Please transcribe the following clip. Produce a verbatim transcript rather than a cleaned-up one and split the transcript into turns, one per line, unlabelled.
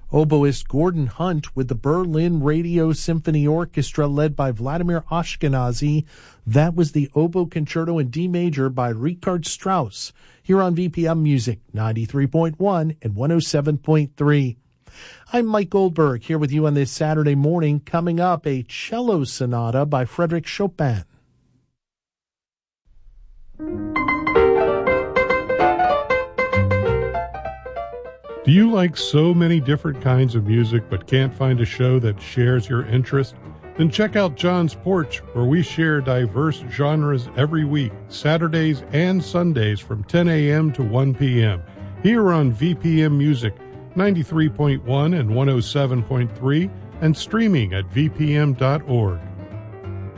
Oboist Gordon Hunt with the Berlin Radio Symphony Orchestra led by Vladimir Ashkenazy. That was the Oboe Concerto in D major by Richard Strauss, here on V P M Music ninety-three point one and one oh seven point three. I'm Mike Goldberg, here with you on this Saturday morning. Coming up, a cello sonata by Frédéric Chopin.
Do you like so many different kinds of music but can't find a show that shares your interest? Then check out John's Porch, where we share diverse genres every week, Saturdays and Sundays from ten a.m. to one p.m. here on V P M Music ninety-three point one and one oh seven point three and streaming at v p m dot org.